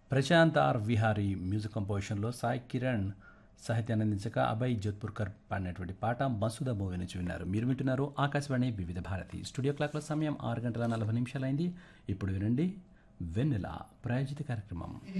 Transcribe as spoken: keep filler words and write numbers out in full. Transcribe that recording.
Prashanth are Vihari music కంపోజిషన్లో Sai Kiran సాహిత్యాన్ని అందించగా అభయ్ జోధ్పూర్కర్ పాడినటువంటి పాట మసూదా మూవీ నుంచి విన్నారు. మీరు వింటున్నారు ఆకాశవాణి వివిధ భారతి. స్టూడియో క్లాక్ల సమయం ఆరు గంటల నలభై నిమిషాలైంది. ఇప్పుడు వినండి వెన్నెల ప్రాయోజిత కార్యక్రమం.